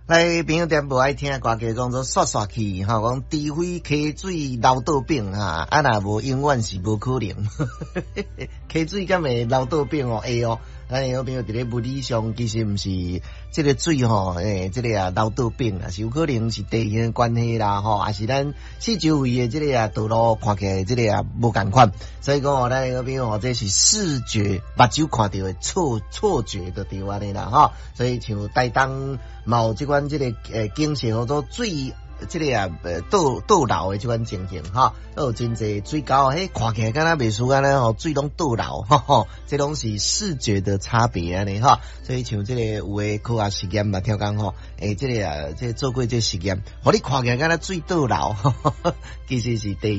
来，朋友点无爱听歌家讲做刷刷去吼，讲除非溪水流倒冰哈，啊若无永远是无可能。溪水敢会流倒冰哦？会哦。咱有朋友伫咧物理上其实毋是即个水吼，即个啊流倒冰啊，是有可能是地形关系啦吼，还是咱四周围的即个啊道路看起来即个啊无共款，所以讲哦，咱有朋友哦，这是视觉目睭看到的错觉的对安尼啦吼，所以像台东嘛有即款即个景色好多水。这个啊，倒流的这款情形哈，都有真侪水沟，嘿，看起来敢若袂输安尼吼，水拢倒流，吼，这拢是视觉的差别安尼哈。所以像这个有诶科学实验嘛，听讲吼，这个啊，这做过这实验，互你看起来敢若水倒流，其实是地